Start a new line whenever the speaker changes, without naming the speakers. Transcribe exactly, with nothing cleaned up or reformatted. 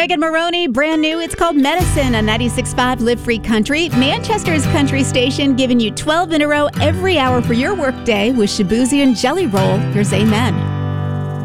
Megan Maroney, brand new. It's called Medicine on ninety-six point five Live Free Country. Manchester's country station, giving you twelve in a row every hour for your workday with Shabuzi and Jelly Roll. Here's Amen.